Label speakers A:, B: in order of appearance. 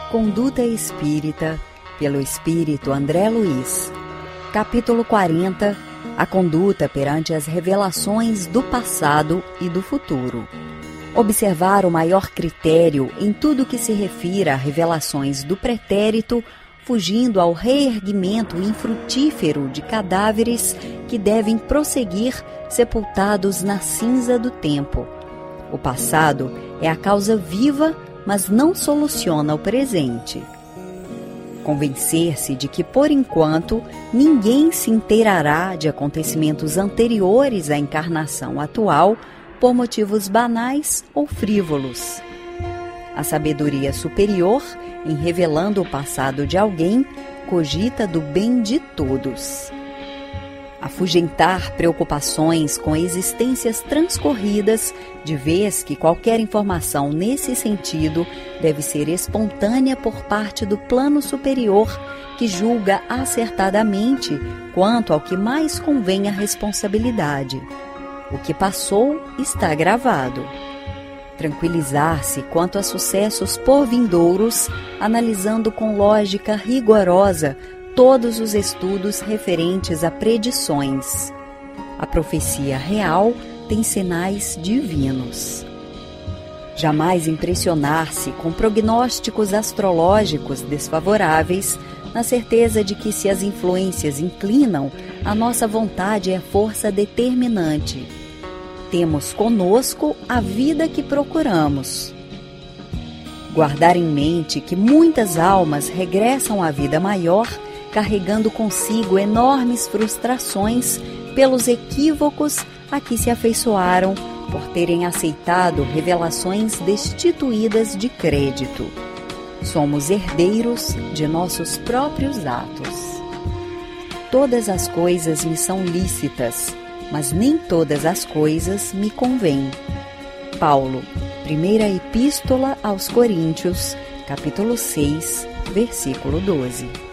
A: Conduta Espírita, pelo Espírito André Luiz. Capítulo 40. A conduta perante as revelações do passado e do futuro. Observar o maior critério em tudo que se refira a revelações do pretérito, fugindo ao reerguimento infrutífero de cadáveres que devem prosseguir sepultados na cinza do tempo. O passado é a causa viva, mas não soluciona o presente. Convencer-se de que, por enquanto, ninguém se inteirará de acontecimentos anteriores à encarnação atual por motivos banais ou frívolos. A sabedoria superior, em revelando o passado de alguém, cogita do bem de todos. Afugentar preocupações com existências transcorridas, de vez que qualquer informação nesse sentido deve ser espontânea por parte do plano superior, que julga acertadamente quanto ao que mais convém à responsabilidade. O que passou está gravado. Tranquilizar-se quanto a sucessos por vindouros, analisando com lógica rigorosa todos os estudos referentes a predições. A profecia real tem sinais divinos. Jamais impressionar-se com prognósticos astrológicos desfavoráveis, na certeza de que, se as influências inclinam, a nossa vontade é a força determinante. Temos conosco a vida que procuramos. Guardar em mente que muitas almas regressam à vida maior, carregando consigo enormes frustrações pelos equívocos a que se afeiçoaram por terem aceitado revelações destituídas de crédito. Somos herdeiros de nossos próprios atos. Todas as coisas me são lícitas, mas nem todas as coisas me convêm. Paulo, Primeira Epístola aos Coríntios, capítulo 6, versículo 12.